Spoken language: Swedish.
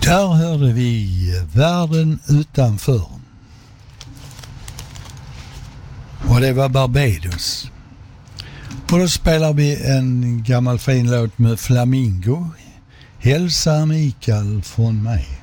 Där hörde vi Världen utanför. Och det var Barbados. Och då spelar vi en gammal fin låt med Flamingo. Hälsa Mikael från mig.